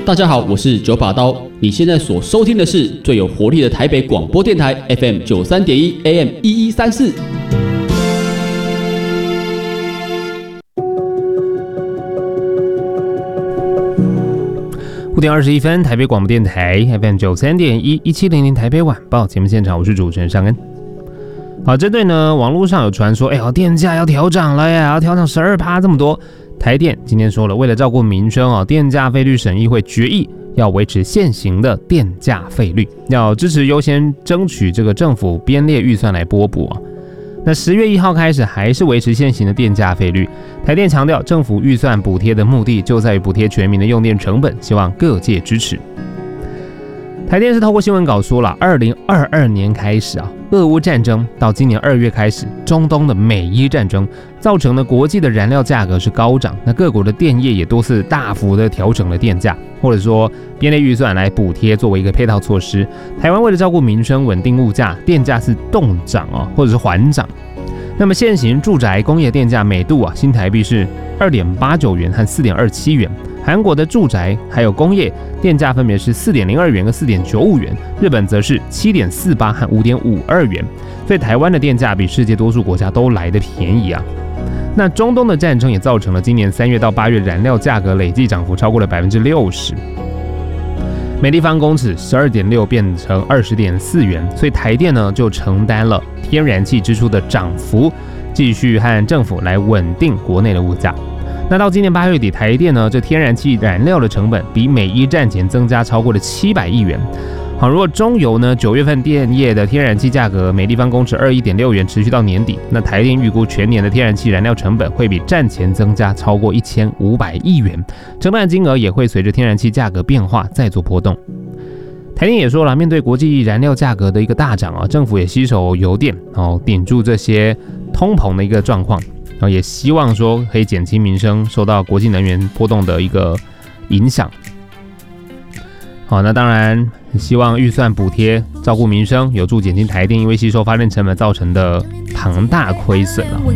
大家好，我是九把刀。你现在所收听的是最有活力的台北广播电台 FM 93.1 AM 1134。 5点21分，台北广播电台 FM 93.1 1700台北晚报节目现场，我是主持人尚恩。好，针对呢网络上有传说，电价要调涨了耶，要调涨12%这么多。台电今天说了，为了照顾民生电价费率审议会决议要维持现行的电价费率，要支持优先争取这个政府编列预算来拨补那10月1号开始还是维持现行的电价费率。台电强调，政府预算补贴的目的就在于补贴全民的用电成本，希望各界支持。台电是透过新闻稿说了，2022年开始俄乌战争到今年2月开始，中东的美伊战争造成了国际的燃料价格是高涨，那各国的电业也多次大幅的调整了电价，或者说编列预算来补贴作为一个配套措施。台湾为了照顾民生、稳定物价，电价是动涨或者是缓涨。那么现行住宅工业电价每度新台币是2.89元和4.27元。韩国的住宅还有工业电价分别是4.02元跟4.95元，日本则是7.48和5.52元，所以台湾的电价比世界多数国家都来得便宜那中东的战争也造成了今年3月到8月燃料价格累计涨幅超过了60%，每立方公尺12.6变成20.4元，所以台电呢就承担了天然气支出的涨幅，继续和政府来稳定国内的物价。那到今年8月底，台电呢这天然气燃料的成本比美伊战前增加超过了700亿元。好，如果中油呢9月份电业的天然气价格每立方公尺21.6元持续到年底，那台电预估全年的天然气燃料成本会比战前增加超过1500亿元，承担金额也会随着天然气价格变化再做波动。台电也说了，面对国际燃料价格的一个大涨政府也携手油电顶住这些通膨的一个状况，也希望说可以减轻民生受到国际能源波动的一个影响。好，那当然希望预算补贴照顾民生，有助减轻台电因为吸收发电成本造成的庞大亏损